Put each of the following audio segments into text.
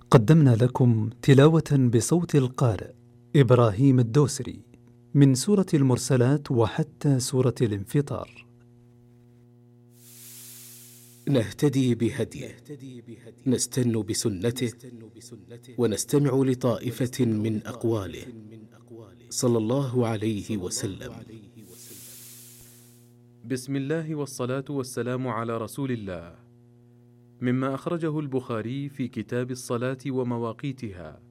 قدمنا لكم تلاوة بصوت القارئ إبراهيم الدوسري من سورة المرسلات وحتى سورة الانفطار. نهتدي بهديه، نستن بسنته، ونستمع لطائفة من أقواله صلى الله عليه وسلم. بسم الله والصلاة والسلام على رسول الله. مما أخرجه البخاري في كتاب الصلاة ومواقيتها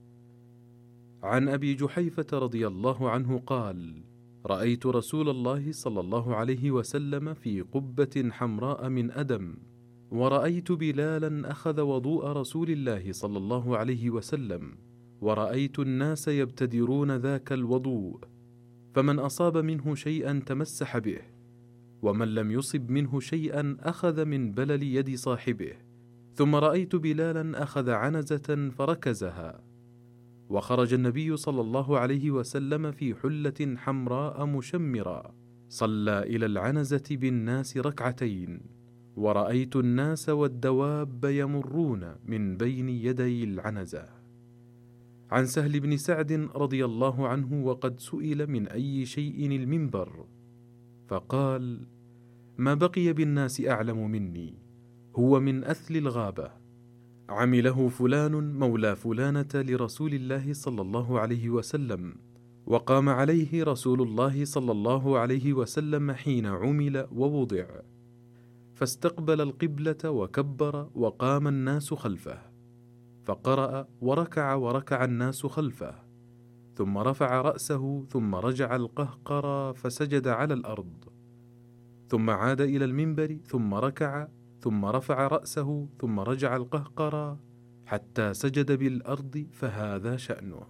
عن أبي جحيفة رضي الله عنه قال: رأيت رسول الله صلى الله عليه وسلم في قبة حمراء من أدم، ورأيت بلالا أخذ وضوء رسول الله صلى الله عليه وسلم، ورأيت الناس يبتدرون ذاك الوضوء، فمن أصاب منه شيئا تمسح به، ومن لم يصب منه شيئا أخذ من بلل يد صاحبه. ثم رأيت بلالا أخذ عنزة فركزها، وخرج النبي صلى الله عليه وسلم في حلة حمراء مشمرة، صلى إلى العنزة بالناس ركعتين، ورأيت الناس والدواب يمرون من بين يدي العنزة. عن سهل بن سعد رضي الله عنه وقد سئل من أي شيء المنبر، فقال: ما بقي بالناس أعلم مني، هو من أثل الغابة، عمله فلان مولى فلانة لرسول الله صلى الله عليه وسلم، وقام عليه رسول الله صلى الله عليه وسلم حين عمل ووضع، فاستقبل القبلة وكبر، وقام الناس خلفه، فقرأ وركع الناس خلفه، ثم رفع رأسه، ثم رجع القهقرى فسجد على الأرض، ثم عاد إلى المنبر، ثم ركع، ثم رفع رأسه، ثم رجع القهقرى حتى سجد بالأرض، فهذا شأنه.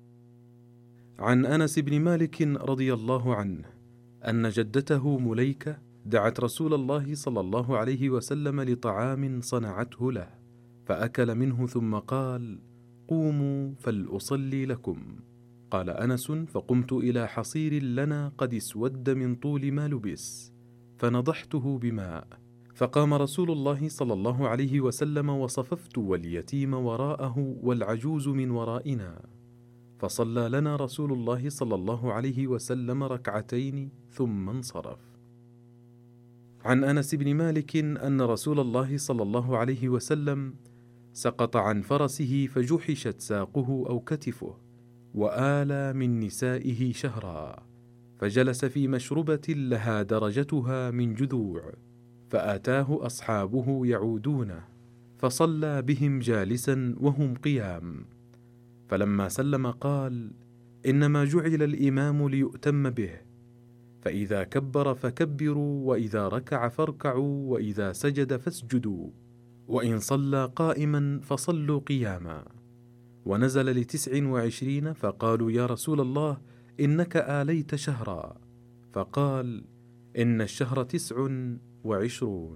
عن أنس بن مالك رضي الله عنه أن جدته مليكة دعت رسول الله صلى الله عليه وسلم لطعام صنعته له، فأكل منه ثم قال: قوموا فلأصلي لكم. قال أنس: فقمت إلى حصير لنا قد اسود من طول ما لبس، فنضحته بماء، فقام رسول الله صلى الله عليه وسلم، وصففت واليتيم وراءه والعجوز من ورائنا، فصلى لنا رسول الله صلى الله عليه وسلم ركعتين ثم انصرف. عن أنس بن مالك أن رسول الله صلى الله عليه وسلم سقط عن فرسه فجحشت ساقه أو كتفه، وآلى من نسائه شهرا، فجلس في مشربة لها درجتها من جذوع، فآتاه أصحابه يعودونه، فصلى بهم جالسا وهم قيام، فلما سلم قال: إنما جعل الإمام ليؤتم به، فإذا كبر فكبروا، وإذا ركع فاركعوا، وإذا سجد فاسجدوا، وإن صلى قائما فصلوا قياما. ونزل ل29 فقالوا: يا رسول الله، إنك آليت شهرا، فقال: إن الشهر 29.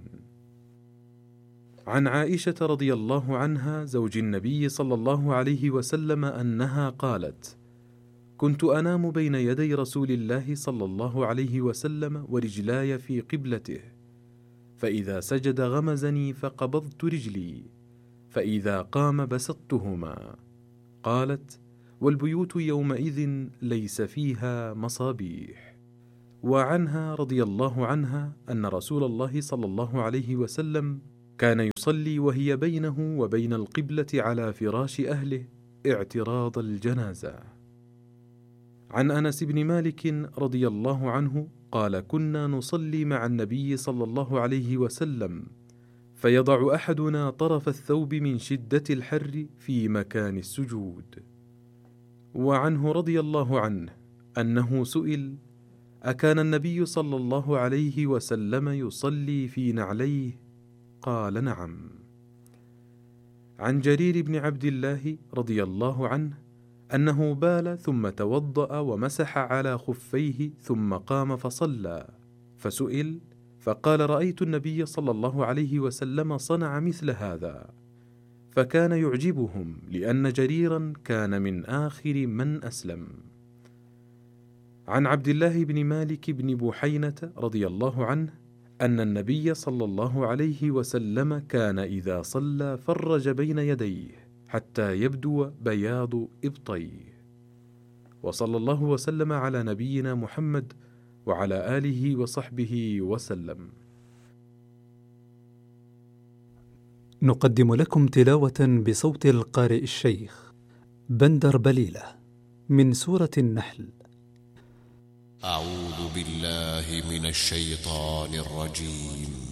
عن عائشة رضي الله عنها زوج النبي صلى الله عليه وسلم أنها قالت: كنت أنام بين يدي رسول الله صلى الله عليه وسلم ورجلاي في قبلته، فإذا سجد غمزني فقبضت رجلي، فإذا قام بسطتهما. قالت: والبيوت يومئذ ليس فيها مصابيح. وعنها رضي الله عنها أن رسول الله صلى الله عليه وسلم كان يصلي وهي بينه وبين القبلة على فراش أهله اعتراض الجنازة. عن أنس بن مالك رضي الله عنه قال: كنا نصلي مع النبي صلى الله عليه وسلم، فيضع أحدنا طرف الثوب من شدة الحر في مكان السجود. وعنه رضي الله عنه أنه سئل: أكان النبي صلى الله عليه وسلم يصلي في نعليه؟ قال: نعم. عن جرير بن عبد الله رضي الله عنه أنه بال ثم توضأ ومسح على خفيه ثم قام فصلى، فسئل فقال: رأيت النبي صلى الله عليه وسلم صنع مثل هذا، فكان يعجبهم، لأن جريرا كان من آخر من أسلم. عن عبد الله بن مالك بن بحينة رضي الله عنه أن النبي صلى الله عليه وسلم كان إذا صلى فرج بين يديه، حتى يبدو بياض إبطيه. وصلى الله وسلم على نبينا محمد وعلى آله وصحبه وسلم. نقدم لكم تلاوة بصوت القارئ الشيخ بندر بليلة من سورة النحل. أعوذ بالله من الشيطان الرجيم.